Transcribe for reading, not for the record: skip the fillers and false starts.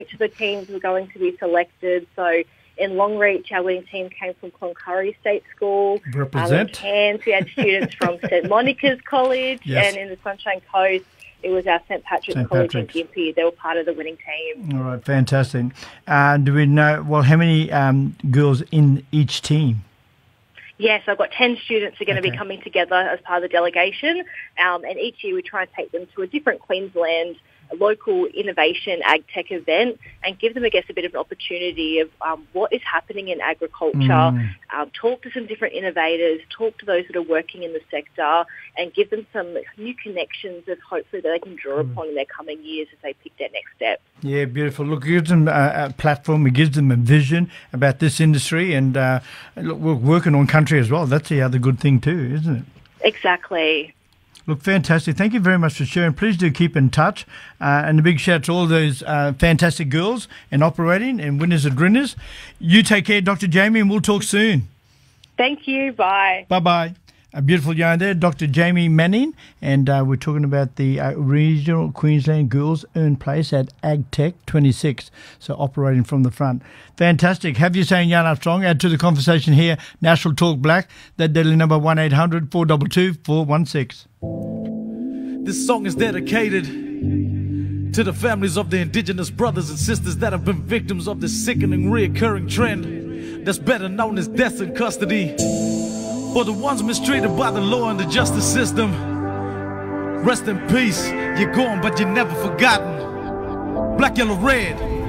each of the teams were going to be selected. So in Longreach, our winning team came from Cloncurry State School. Represent. In Cairns, we had students from St Monica's College. Yes. And in the Sunshine Coast, it was our St Patrick's College in Gympie. They were part of the winning team. All right, fantastic. Do we know, how many girls in each team? Yes, I've got 10 students who are going to be coming together as part of the delegation. And each year we try and take them to a different Queensland local innovation ag tech event and give them, I guess, a bit of an opportunity of what is happening in agriculture, talk to some different innovators, talk to those that are working in the sector and give them some new connections that hopefully they can draw upon in their coming years as they pick their next step. Yeah, beautiful. Look, it gives them a platform, it gives them a vision about this industry and look, we're working on country as well. That's the other good thing too, isn't it? Exactly. Look, fantastic. Thank you very much for sharing. Please do keep in touch. And a big shout out to all those fantastic girls in operating and winners and grinners. You take care, Dr. Jamie, and we'll talk soon. Thank you. Bye. Bye-bye. A beautiful yarn there, Dr. Jamie Manning. And we're talking about the Regional Queensland Girls Earn Place at AgTech 26. So operating from the front. Fantastic. Have you saying Yarn Armstrong? Add to the conversation here. National Talk Black. That deadly number 1-800-422-416. This song is dedicated to the families of the Indigenous brothers and sisters that have been victims of this sickening reoccurring trend that's better known as death in custody. For the ones mistreated by the law and the justice system, rest in peace. You're gone, but you're never forgotten. Black, yellow, red.